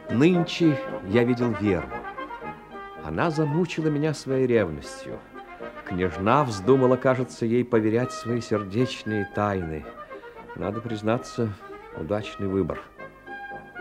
Нынче я видел Веру. Она замучила меня своей ревностью. Княжна вздумала, кажется, ей поверять свои сердечные тайны. Надо признаться, удачный выбор.